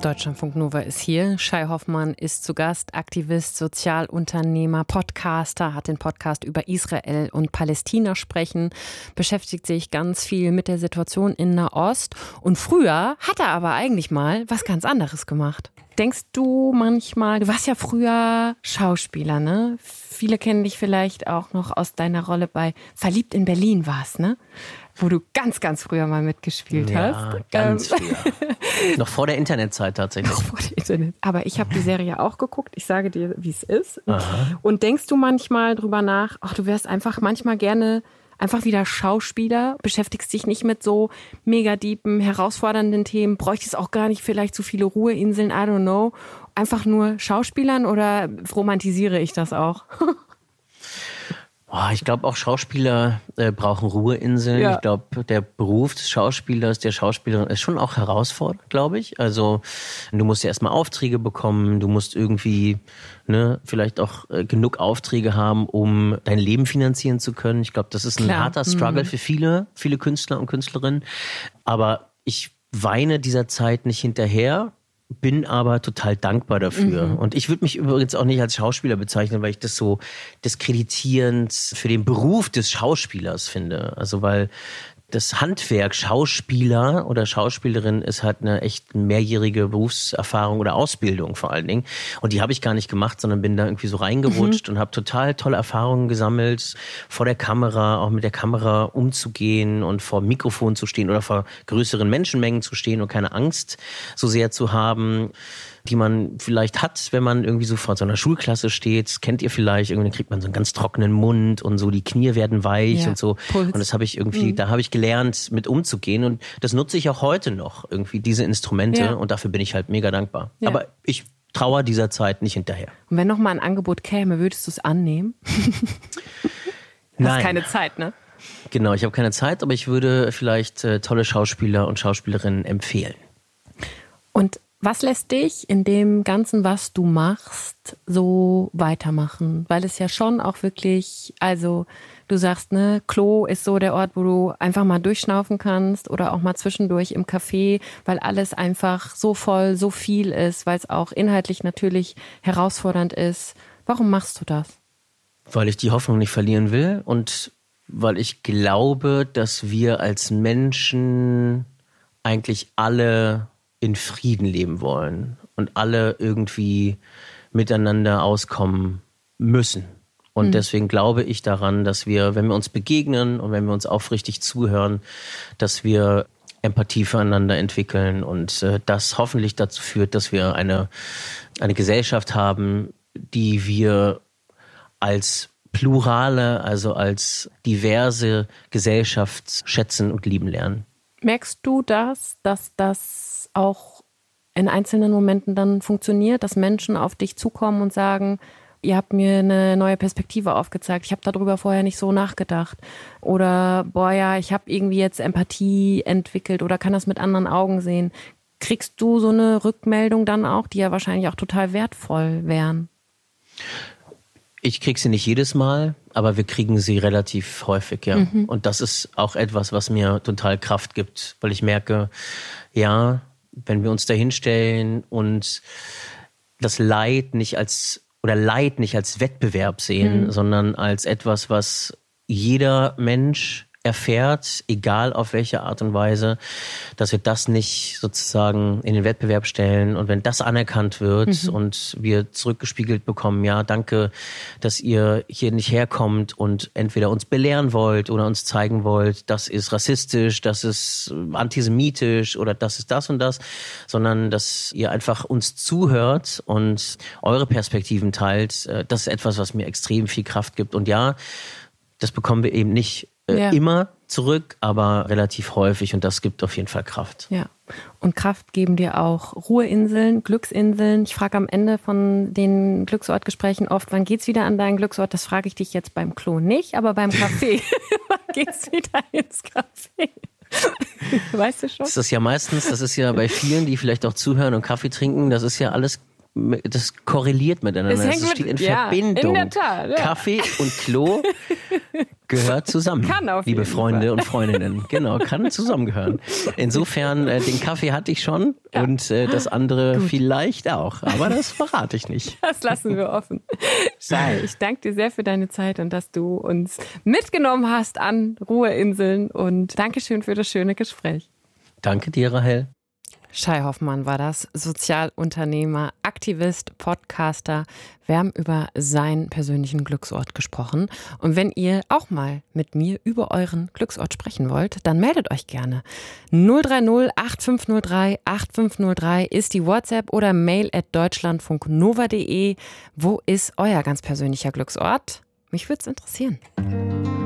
Deutschlandfunk Nova ist hier. Shai Hoffmann ist zu Gast, Aktivist, Sozialunternehmer, Podcaster, hat den Podcast über Israel und Palästina sprechen, beschäftigt sich ganz viel mit der Situation in Nahost. Und früher hat er aber eigentlich mal was ganz anderes gemacht. Denkst du manchmal, du warst ja früher Schauspieler, ne? Viele kennen dich vielleicht auch noch aus deiner Rolle bei Verliebt in Berlin war's, ne? Wo du ganz, ganz früher mal mitgespielt hast. Ja, ganz früher. Noch vor der Internetzeit tatsächlich. Noch vor der Internet. Aber ich habe die Serie auch geguckt. Ich sage dir, wie es ist. Aha. Und denkst du manchmal drüber nach, ach, du wärst einfach manchmal gerne einfach wieder Schauspieler, beschäftigst dich nicht mit so mega deepen, herausfordernden Themen, bräuchtest auch gar nicht vielleicht so viele Ruheinseln, I don't know. Einfach nur Schauspielern oder romantisiere ich das auch? Ich glaube auch Schauspieler brauchen Ruheinseln. Ja. Ich glaube, der Beruf des Schauspielers, der Schauspielerin ist schon auch herausfordernd, glaube ich. Also du musst ja erstmal Aufträge bekommen, du musst irgendwie vielleicht auch genug Aufträge haben, um dein Leben finanzieren zu können. Ich glaube, das ist ein harter Struggle für viele Künstler und Künstlerinnen. Aber ich weine dieser Zeit nicht hinterher. Bin aber total dankbar dafür. Und ich würde mich übrigens auch nicht als Schauspieler bezeichnen, weil ich das so diskreditierend für den Beruf des Schauspielers finde. Also weil das Handwerk Schauspieler oder Schauspielerin ist halt eine echt mehrjährige Berufserfahrung oder Ausbildung vor allen Dingen. Und die habe ich gar nicht gemacht, sondern bin da irgendwie so reingerutscht und habe total tolle Erfahrungen gesammelt, vor der Kamera, auch mit der Kamera umzugehen und vor dem Mikrofon zu stehen oder vor größeren Menschenmengen zu stehen und keine Angst so sehr zu haben, die man vielleicht hat, wenn man irgendwie so vor so einer Schulklasse steht. Das kennt ihr vielleicht, irgendwann kriegt man so einen ganz trockenen Mund und so, die Knie werden weich und so. Puls. Und das habe ich irgendwie, da habe ich gelernt, mit umzugehen und das nutze ich auch heute noch, irgendwie diese Instrumente und dafür bin ich halt mega dankbar. Ja. Aber ich trauere dieser Zeit nicht hinterher. Und wenn noch mal ein Angebot käme, würdest du es annehmen? Du hast keine Zeit, ne? Genau, ich habe keine Zeit, aber ich würde vielleicht tolle Schauspieler und Schauspielerinnen empfehlen. Und was lässt dich in dem Ganzen, was du machst, so weitermachen? Weil es ja schon auch wirklich, also du sagst, ne, Klo ist so der Ort, wo du einfach mal durchschnaufen kannst oder auch mal zwischendurch im Café, weil alles einfach so voll, so viel ist, weil es auch inhaltlich natürlich herausfordernd ist. Warum machst du das? Weil ich die Hoffnung nicht verlieren will und weil ich glaube, dass wir als Menschen eigentlich alle in Frieden leben wollen und alle irgendwie miteinander auskommen müssen. Und deswegen glaube ich daran, dass wir, wenn wir uns begegnen und wenn wir uns aufrichtig zuhören, dass wir Empathie füreinander entwickeln und das hoffentlich dazu führt, dass wir eine Gesellschaft haben, die wir als plurale, also als diverse Gesellschaft schätzen und lieben lernen. Merkst du dass das auch in einzelnen Momenten dann funktioniert, dass Menschen auf dich zukommen und sagen, ihr habt mir eine neue Perspektive aufgezeigt, ich habe darüber vorher nicht so nachgedacht oder ich habe irgendwie jetzt Empathie entwickelt oder kann das mit anderen Augen sehen. Kriegst du so eine Rückmeldung dann auch, die ja wahrscheinlich auch total wertvoll wären? Ich kriege sie nicht jedes Mal, aber wir kriegen sie relativ häufig, ja. Und das ist auch etwas, was mir total Kraft gibt, weil ich merke, ja, wenn wir uns da hinstellen und das Leid nicht als Wettbewerb sehen, sondern als etwas, was jeder Mensch erfährt, egal auf welche Art und Weise, dass wir das nicht sozusagen in den Wettbewerb stellen. Und wenn das anerkannt wird und wir zurückgespiegelt bekommen, ja, danke, dass ihr hier nicht herkommt und entweder uns belehren wollt oder uns zeigen wollt, das ist rassistisch, das ist antisemitisch oder das ist das und das, sondern dass ihr einfach uns zuhört und eure Perspektiven teilt, das ist etwas, was mir extrem viel Kraft gibt. Und ja, das bekommen wir eben nicht immer zurück, aber relativ häufig und das gibt auf jeden Fall Kraft. Ja, und Kraft geben dir auch Ruheinseln, Glücksinseln. Ich frage am Ende von den Glücksortgesprächen oft, wann geht's wieder an deinen Glücksort? Das frage ich dich jetzt beim Klo nicht, aber beim Café. Wann geht's wieder ins Café? Weißt du schon? Das ist ja bei vielen, die vielleicht auch zuhören und Kaffee trinken, das ist ja alles, das korreliert miteinander. Das steht in Verbindung. In der Tat, ja. Kaffee und Klo gehört zusammen, Kann auf liebe jeden Freunde Fall. und Freundinnen. Genau, kann zusammengehören. Insofern, den Kaffee hatte ich schon und das andere vielleicht auch, aber das verrate ich nicht. Das lassen wir offen. Shai, ich danke dir sehr für deine Zeit und dass du uns mitgenommen hast an Ruheinseln und Dankeschön für das schöne Gespräch. Danke dir, Rahel. Shai Hoffmann war das, Sozialunternehmer, Aktivist, Podcaster. Wir haben über seinen persönlichen Glücksort gesprochen. Und wenn ihr auch mal mit mir über euren Glücksort sprechen wollt, dann meldet euch gerne. 030 8503 8503 ist die WhatsApp oder mail@deutschlandfunknova.de. Wo ist euer ganz persönlicher Glücksort? Mich würde es interessieren.